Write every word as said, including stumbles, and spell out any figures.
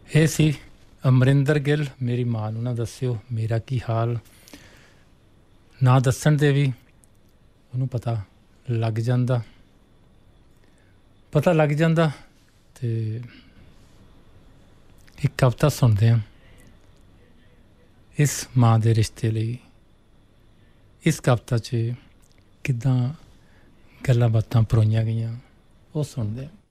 ਇਹ ਸੀ ਅਮਰਿੰਦਰ ਗਿੱਲ। ਮੇਰੀ ਮਾਂ ਨੂੰ ਨਾ ਦੱਸਿਓ ਮੇਰਾ ਕੀ ਹਾਲ, ਨਾ ਦੱਸਣ 'ਤੇ ਵੀ ਉਹਨੂੰ ਪਤਾ ਲੱਗ ਜਾਂਦਾ ਪਤਾ ਲੱਗ ਜਾਂਦਾ ਅਤੇ ਇੱਕ ਕਵਿਤਾ ਸੁਣਦੇ ਹਾਂ ਇਸ ਮਾਂ ਦੇ ਰਿਸ਼ਤੇ ਲਈ। ਇਸ ਕਵਿਤਾ 'ਚ ਕਿੱਦਾਂ ਗੱਲਾਂ ਬਾਤਾਂ ਪਰੋਈਆਂ ਗਈਆਂ ਉਹ ਸੁਣਦੇ ਹਾਂ।